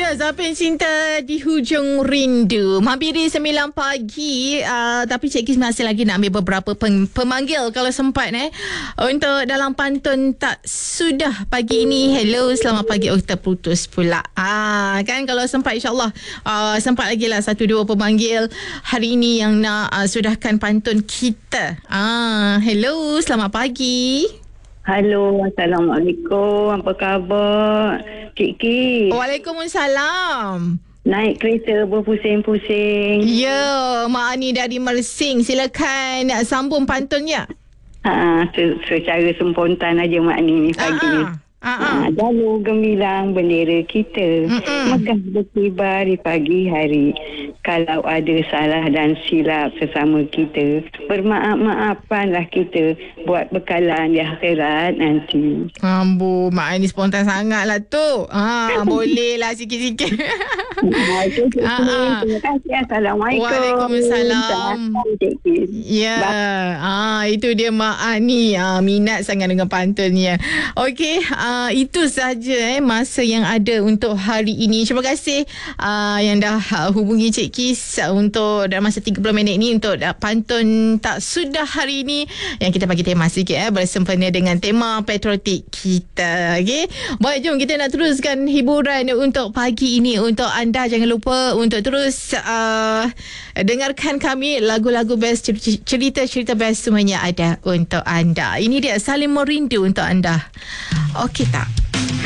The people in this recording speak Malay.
Ya, Zapin Cinta di hujung rindu. Hampiri 9 pagi. Tapi Cik Kis masih lagi nak ambil beberapa pemanggil kalau sempat untuk dalam pantun tak sudah pagi ini. Hello, selamat pagi. Oh, terputus pula. Kan kalau sempat insyaAllah sempat lagi lah 1-2 pemanggil hari ini yang nak sudahkan pantun kita. Hello, selamat pagi. Halo, Assalamualaikum. Apa khabar, Cik Ki? Waalaikumsalam. Naik kereta berpusing-pusing. Ya, Mak Ani dari Mersing. Silakan sambung pantunnya. Secara spontan aja Mak Ni pagi ni. Jalur gemilang bendera kita, megah berkibar di pagi hari. Kalau ada salah dan silap sesama kita, bermaaf-maafanlah kita buat bekalan di akhirat nanti. Ambo, Mak Ani spontan sangat lah tu. Boleh lah sikit-sikit. Terima kasih. Assalamualaikum. Waalaikumsalam. Ya, itu dia Mak Ani. Minat sangat dengan pantunnya. Okey, itu saja masa yang ada untuk hari ini. Terima kasih yang dah hubungi Cik Kis untuk dalam masa 30 minit ni untuk pantun tak sudah hari ini yang kita bagi tema sikit bersempena dengan tema patriotik kita. Okey, baik, jom kita nak teruskan hiburan untuk pagi ini. Untuk anda jangan lupa untuk terus dengarkan kami, lagu-lagu best, cerita-cerita best semuanya ada untuk anda. Ini dia Saling Merindu untuk anda. Okey tak?